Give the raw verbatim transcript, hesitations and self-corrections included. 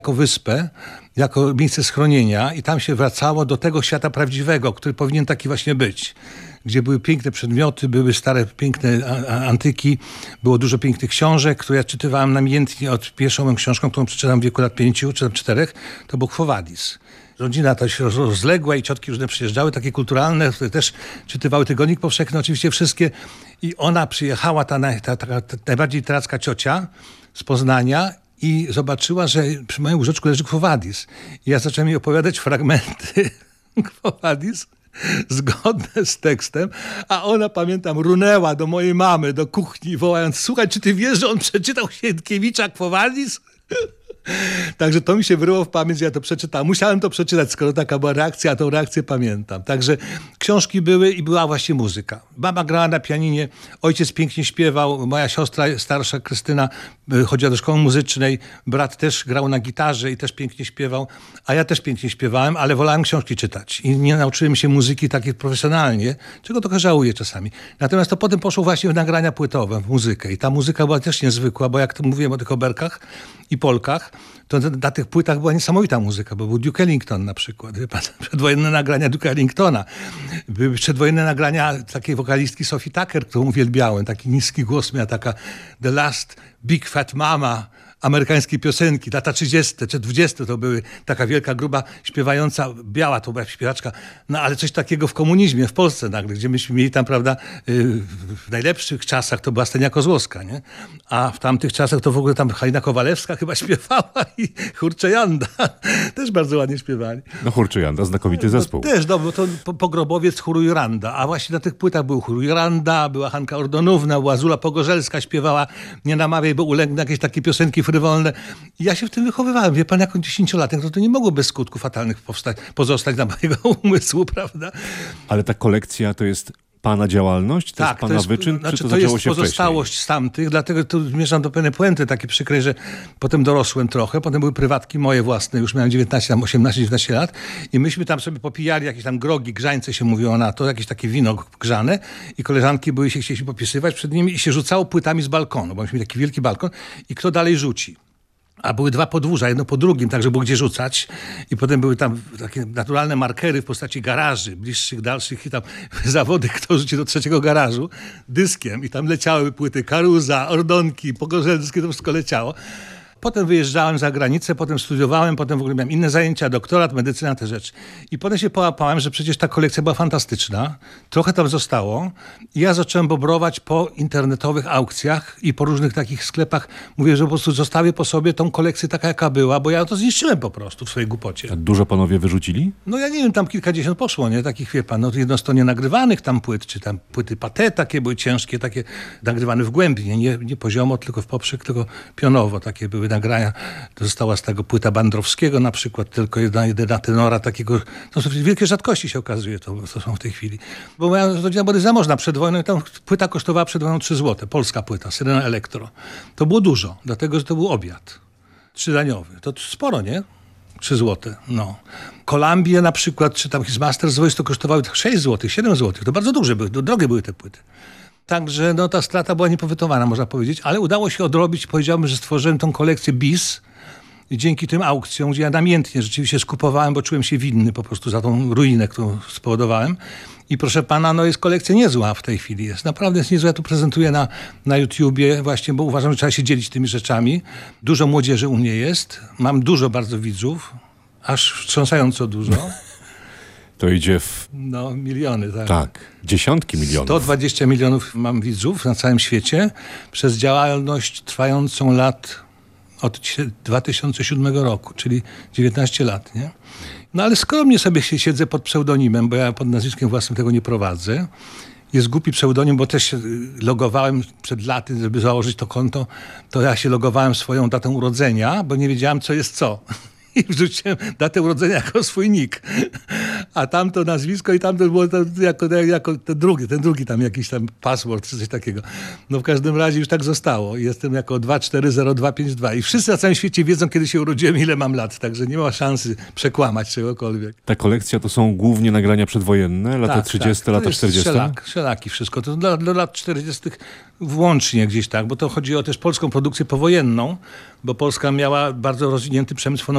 jako wyspę, jako miejsce schronienia i tam się wracało do tego świata prawdziwego, który powinien taki właśnie być. Gdzie były piękne przedmioty, były stare, piękne antyki, było dużo pięknych książek, które ja czytywałem namiętnie od pierwszą moją książką, którą przeczytałem w wieku lat pięciu czy tam czterech, to był Quo Vadis. Rodzina ta się rozległa i ciotki różne przyjeżdżały, takie kulturalne, które też czytywały Tygodnik Powszechny, oczywiście wszystkie. I ona przyjechała, ta, ta, ta, ta najbardziej literacka ciocia z Poznania i zobaczyła, że przy moim łóżeczku leży Quo Vadis. I ja zacząłem jej opowiadać fragmenty Quo Vadis zgodne z tekstem, a ona, pamiętam, runęła do mojej mamy, do kuchni, wołając: słuchaj, czy ty wiesz, że on przeczytał Sienkiewicza Quo Vadis? Także to mi się wyryło w pamięć, ja to przeczytałem. Musiałem to przeczytać, skoro taka była reakcja, a tą reakcję pamiętam. Także książki były i była właśnie muzyka. Mama grała na pianinie, ojciec pięknie śpiewał, moja siostra starsza, Krystyna, chodziła do szkoły muzycznej, brat też grał na gitarze i też pięknie śpiewał, a ja też pięknie śpiewałem, ale wolałem książki czytać i nie nauczyłem się muzyki takiej profesjonalnie, czego trochę żałuję czasami. Natomiast to potem poszło właśnie w nagrania płytowe, w muzykę i ta muzyka była też niezwykła, bo jak to mówiłem o tych oberkach i polkach, to na tych płytach była niesamowita muzyka, bo był Duke Ellington na przykład, wie pan, przedwojenne nagrania Duke'a Ellingtona. Były przedwojenne nagrania takiej wokalistki Sophie Tucker, którą uwielbiałem, taki niski głos miała, taka The Last Big Fat Mama amerykańskiej piosenki, lata trzydzieste czy dwudzieste to były, taka wielka, gruba, śpiewająca, biała to była śpiewaczka, no ale coś takiego w komunizmie, w Polsce nagle, gdzie myśmy mieli tam, prawda, w najlepszych czasach to była Stenia Kozłowska, nie? A w tamtych czasach to w ogóle tam Halina Kowalewska chyba śpiewała i Chórcze-Janda też bardzo ładnie śpiewali. No Chórcze-Janda, znakomity zespół. No, też, no, bo to pogrobowiec chóru Juranda, a właśnie na tych płytach był chór Juranda, była Hanka Ordonówna, była Zula Pogorzelska, śpiewała Nie namawiaj, bo ulegną, jakieś takie piosenki frywolne. I ja się w tym wychowywałem. Wie pan, jako dziesięciolatek, to, to nie mogło bez skutków fatalnych powstać, pozostać na mojego umysłu, prawda? Ale ta kolekcja to jest pana działalność? To tak, jest pana to jest, wyczyn? znaczy, czy to, to zaczęło jest się pozostałość wcześniej? z tamtych, dlatego tu zmierzam do pewnej puenty takiej przykrej, że potem dorosłem trochę, potem były prywatki moje własne, już miałem dziewiętnaście, tam osiemnaście dziewiętnaście lat i myśmy tam sobie popijali jakieś tam grogi, grzańce się mówiło na to, jakieś takie wino grzane i koleżanki były się chcieliśmy popisywać przed nimi i się rzucało płytami z balkonu, bo myśmy mieli taki wielki balkon i kto dalej rzuci. A były dwa podwórza, jedno po drugim, tak żeby było gdzie rzucać. I potem były tam takie naturalne markery w postaci garaży, bliższych, dalszych i tam zawody, kto rzuci do trzeciego garażu dyskiem. I tam leciały płyty Karuza, Ordonki, Pogorzelskie, to wszystko leciało. Potem wyjeżdżałem za granicę, potem studiowałem, potem w ogóle miałem inne zajęcia, doktorat, medycyna, te rzeczy. I potem się połapałem, że przecież ta kolekcja była fantastyczna. Trochę tam zostało. I ja zacząłem bobrować po internetowych aukcjach i po różnych takich sklepach. Mówię, że po prostu zostawię po sobie tą kolekcję taka, jaka była, bo ja to zniszczyłem po prostu w swojej głupocie. A dużo panowie wyrzucili? No ja nie wiem, tam kilkadziesiąt poszło, nie? Takich, wie pan, no jednostronnie nagrywanych tam płyt, czy tam płyty Pathé takie były ciężkie, takie nagrywane w głębi, nie, nie poziomo, tylko w poprzek, tylko pionowo takie były nagrania. To została z tego płyta Bandrowskiego na przykład, tylko jedna, jedyna tenora takiego. To są wielkie rzadkości się okazuje, to, to są w tej chwili. Bo moja rodzina była zamożna przed wojną i tam płyta kosztowała przed wojną trzy złote. Polska płyta, Syrena Elektro. To było dużo, dlatego, że to był obiad trzydaniowy. To sporo, nie? trzy złote, no. Columbia na przykład, czy tam His Master's Voice to kosztowały sześć złotych, siedem złotych. To bardzo duże były, drogie były te płyty. Także no, ta strata była niepowetowana, można powiedzieć, ale udało się odrobić. Powiedziałbym, że stworzyłem tą kolekcję bis i dzięki tym aukcjom, gdzie ja namiętnie rzeczywiście skupowałem, bo czułem się winny po prostu za tą ruinę, którą spowodowałem. I proszę pana, no jest kolekcja niezła w tej chwili. Jest naprawdę jest niezła. Ja tu prezentuję na, na YouTubie właśnie, bo uważam, że trzeba się dzielić tymi rzeczami. Dużo młodzieży u mnie jest. Mam dużo bardzo widzów, aż wstrząsająco dużo. To idzie w... No, miliony, tak. Tak, dziesiątki milionów. sto dwadzieścia milionów mam widzów na całym świecie przez działalność trwającą lat od dwa tysiące siódmego roku, czyli dziewiętnaście lat, nie? No ale skromnie sobie siedzę pod pseudonimem, bo ja pod nazwiskiem własnym tego nie prowadzę. Jest głupi pseudonim, bo też się logowałem przed laty, żeby założyć to konto, to ja się logowałem swoją datą urodzenia, bo nie wiedziałem, co jest co. I wrzuciłem datę urodzenia jako swój nick. A tamto nazwisko i tamto było to jako, jako ten drugi, ten drugi tam jakiś tam password czy coś takiego. No w każdym razie już tak zostało. Jestem jako dwa cztery zero dwa pięć dwa i wszyscy na całym świecie wiedzą, kiedy się urodziłem, ile mam lat, także nie ma szansy przekłamać czegokolwiek. Ta kolekcja to są głównie nagrania przedwojenne, lata tak, trzydzieste, tak. lata czterdzieste? Strzelak, strzelaki wszystko. To dla, dla lat czterdziestych włącznie gdzieś tak, bo to chodzi o też polską produkcję powojenną, bo Polska miała bardzo rozwinięty przemysł fonograficzny.